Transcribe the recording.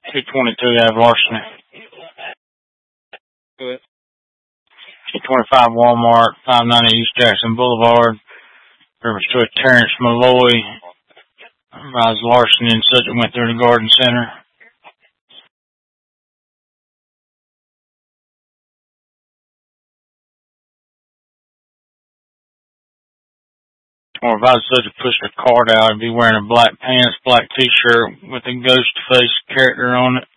222 Ave larceny. 225 Walmart, 590 East Jackson Boulevard. Reference to a Terrence Malloy. Rise larceny and subject went through the garden center. Or advised subject pushed a card out and be wearing a black pants, black t-shirt with a ghost face character on it.